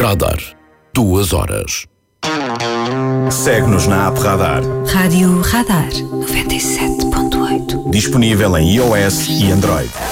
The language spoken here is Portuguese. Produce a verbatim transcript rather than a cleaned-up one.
Radar. Duas horas. Segue-nos na app Radar. Rádio Radar noventa e sete ponto oito. Disponível em iOS e Android.